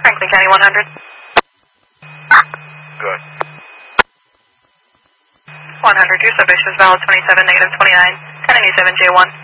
Franklin County 100. Good. 100, your submission is valid 27, negative 29, 10 and 7 J1.